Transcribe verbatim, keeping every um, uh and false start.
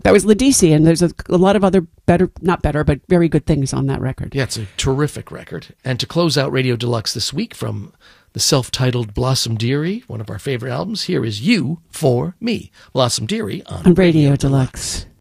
that was Ledisi, and there's a, a lot of other better, not better, but very good things on that record. Yeah, it's a terrific record. And to close out Radio Deluxe this week from the self-titled Blossom Dearie, one of our favorite albums, here is You for Me, Blossom Dearie on, on Radio, Radio Deluxe. Deluxe.